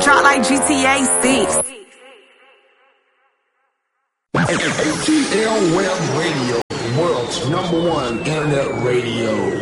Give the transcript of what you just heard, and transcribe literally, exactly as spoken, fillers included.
drop like G T A six. A T L Web Radio, world's number one internet radio.